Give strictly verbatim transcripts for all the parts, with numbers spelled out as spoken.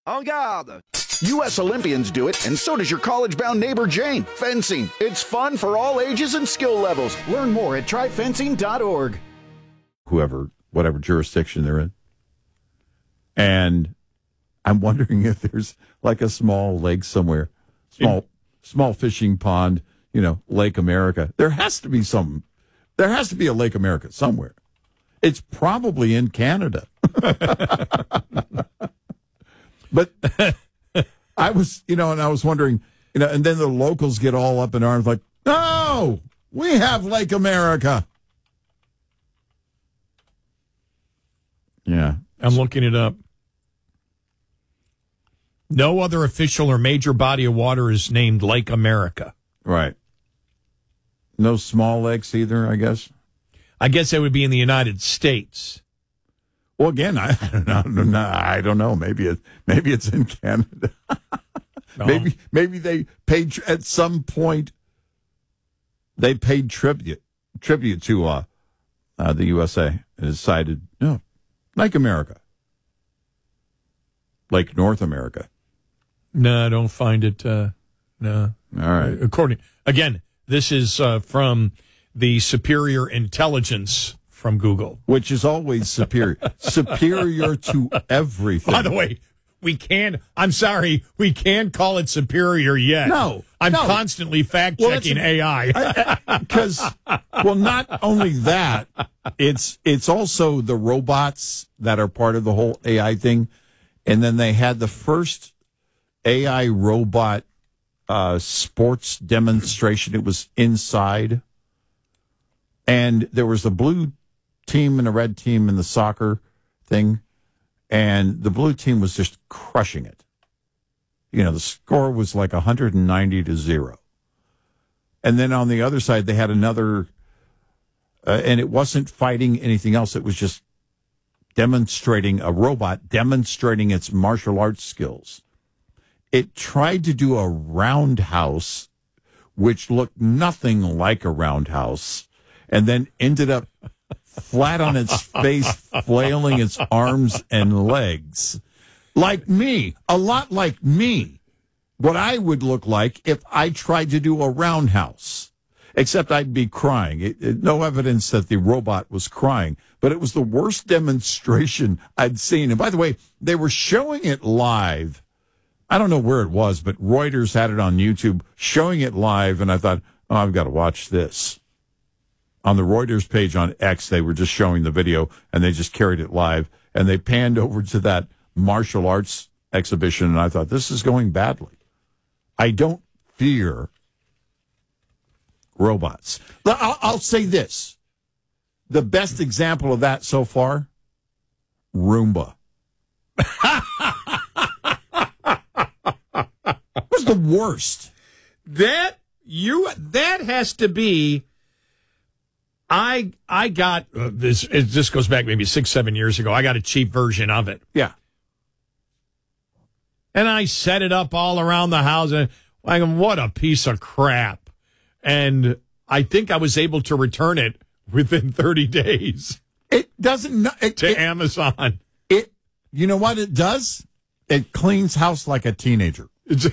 En garde! U S Olympians do it, and so does your college-bound neighbor Jane. Fencing. It's fun for all ages and skill levels. Learn more at try fencing dot org. Whoever, whatever jurisdiction they're in. And I'm wondering if there's like a small lake somewhere, small, small fishing pond, you know, Lake America. There has to be some, there has to be a Lake America somewhere. It's probably in Canada. But I was, you know, and I was wondering, you know, and then the locals get all up in arms like, no, we have Lake America. Yeah. I'm looking it up. No other official or major body of water is named Lake America. Right. No small lakes either, I guess. I guess that would be in the United States. Well, again, I, I don't know. I don't know. Maybe it, maybe it's in Canada. No. Maybe maybe they paid at some point. They paid tribute tribute to uh, uh, the U S A and decided, no, Lake America, Lake North America. No, I don't find it. Uh, no. All right. According again, this is uh, from the Superior Intelligence from Google, which is always superior, superior to everything. By the way, we can't. I'm sorry, we can't call it superior yet. No, I'm no. constantly fact checking well, A I because, well, not only that, it's it's also the robots that are part of the whole A I thing, and then they had the first A I robot uh, sports demonstration. It was inside, and there was the blue team and a red team in the soccer thing, and the blue team was just crushing it. You know, the score was like one hundred ninety to zero. And then on the other side, they had another, uh, and it wasn't fighting anything else. It was just demonstrating a robot, demonstrating its martial arts skills. It tried to do a roundhouse, which looked nothing like a roundhouse, and then ended up flat on its face, flailing its arms and legs. Like me, a lot like me. What I would look like if I tried to do a roundhouse. Except I'd be crying. It, it, no evidence that the robot was crying. But it was the worst demonstration I'd seen. And by the way, they were showing it live. I don't know where it was, but Reuters had it on YouTube, showing it live. And I thought, oh, I've got to watch this. On the Reuters page on X, they were just showing the video, and they just carried it live. And they panned over to that martial arts exhibition, and I thought, this is going badly. I don't fear robots. I'll, I'll say this. The best example of that so far, Roomba. It was the worst. That, you, that has to be... I I got uh, this. It, this goes back maybe six, seven years ago. I got a cheap version of it. Yeah, and I set it up all around the house. And like, what a piece of crap! And I think I was able to return it within thirty days. It doesn't it, to it, Amazon. It, you know what it does? It cleans house like a teenager.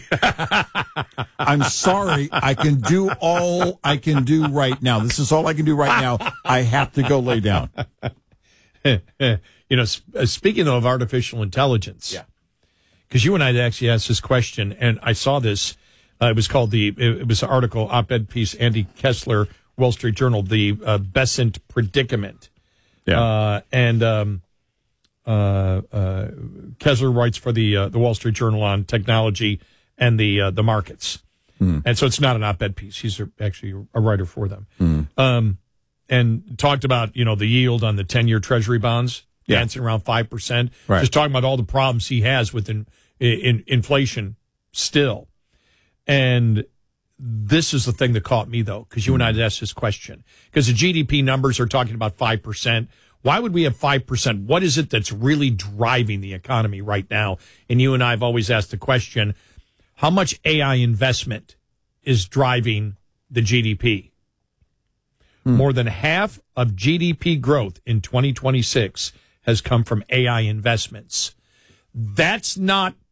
I'm sorry. I can do all I can do right now. This is all I can do right now. I have to go lay down. You know, speaking of artificial intelligence, yeah, because you and I actually asked this question, and I saw this. Uh, it was called the. It was an article, op-ed piece, Andy Kessler, Wall Street Journal, the uh, Besant predicament. Yeah, uh, and um, uh, uh, Kessler writes for the uh, the Wall Street Journal on technology and the uh, the markets. Mm. And so it's not an op-ed piece. He's a, actually a writer for them. Mm. Um, and talked about, you know, the yield on the ten-year Treasury bonds, yeah. dancing around five percent. Right. Just talking about all the problems he has with in, in, inflation still. And this is the thing that caught me, though, because you mm. and I had asked this question. Because the G D P numbers are talking about five percent. Why would we have five percent? What is it that's really driving the economy right now? And you and I have always asked the question, how much A I investment is driving the G D P? Hmm. More than half of G D P growth in twenty twenty-six has come from A I investments. That's not